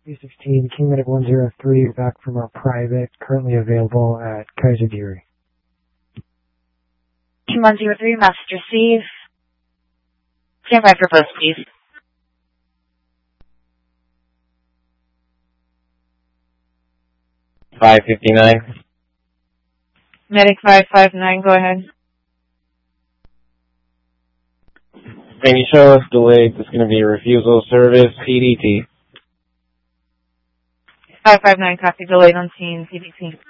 316, King Medic 103, back from our private, currently available at Kaiser Deary. King 103, message received. Stand by for post, please. $5.59. Medic 559, go ahead. Can you show us delayed? It's going to be refusal of service, PDT. 559, copy, delayed on scene, PDT.